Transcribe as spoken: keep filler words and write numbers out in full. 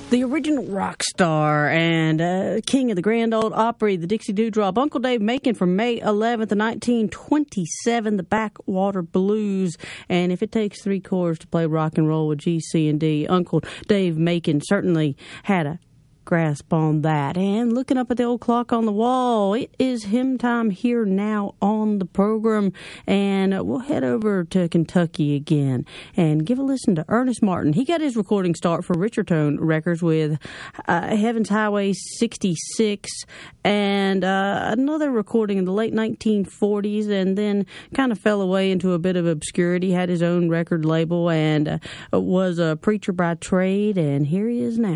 The original rock star and uh, king of the Grand Ole Opry, the Dixie Dewdrop, Uncle Dave Macon from May eleventh, nineteen twenty-seven, the Backwater Blues. And if it takes three chords to play rock and roll with G, C, and D, Uncle Dave Macon certainly had a grasp on that. And looking up at the old clock on the wall, it is hymn time here now on the program, and we'll head over to Kentucky again and give a listen to Ernest Martin. He got his recording start for Richardtone Records with uh, Heaven's Highway sixty-six and uh, another recording in the late nineteen forties, and then kind of fell away into a bit of obscurity, had his own record label, and uh, was a preacher by trade, and here he is now.